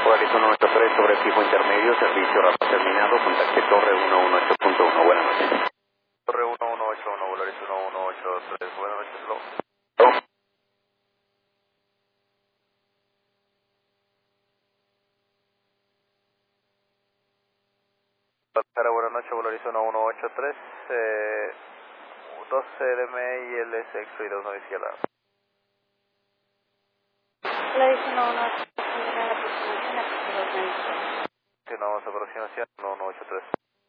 Polaris 183 sobre fijo intermedio, servicio rápido terminado, contacte Torre 118.1, buenas noches. Torre 1181, Polaris 1183, buenas noches, hello. Buenas noches, Polaris 1183, 12 DME y LS excluidos, no izquierda. Polaris 118, aproximación a 2 Continuamos aproximación 1183.